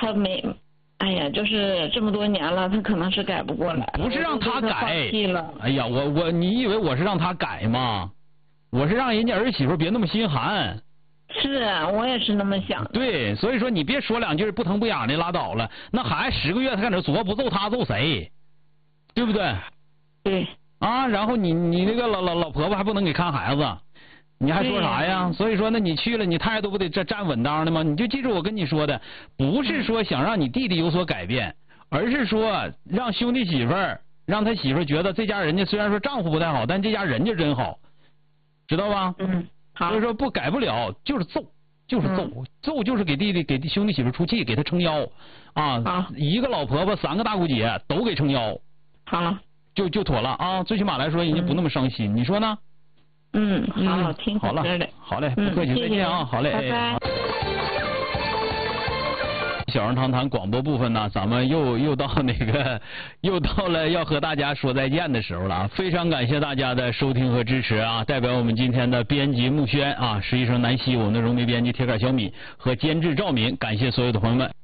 他没，哎呀，就是这么多年了，他可能是改不过来。 不是让他改。 放弃了。 哎呀，你以为我是让他改吗？我是让人家儿媳妇别那么心寒。 是啊，我也是那么想的。 对，所以说你别说两句不疼不痒的拉倒了。那孩子10个月，他搁那作，不揍他揍谁？对不对？ 对。 啊，然后你那个老婆婆还不能给看孩子，你还说啥呀？所以说呢，你去了，你态度不得站稳当的吗？你就记住我跟你说的，不是说想让你弟弟有所改变，而是说让兄弟媳妇儿，让他媳妇儿觉得这家人家虽然说丈夫不太好，但这家人家真好，知道吧？ 好。 所以说不改不了，就是揍，就是揍，揍就是给兄弟媳妇出气，给他撑腰啊！一个老婆婆3个大姑姐都给撑腰。 好。 就妥了啊！最起码来说，人家不那么伤心，你说呢？ 好，听好了，好嘞，不客气，再见啊，好嘞， 拜拜。 小人堂谈广播部分呢，咱们又到了要和大家说再见的时候了啊！非常感谢大家的收听和支持啊！代表我们今天的编辑木轩啊，实习生南希，我们的荣媒编辑铁杆小米和监制赵敏，感谢所有的朋友们。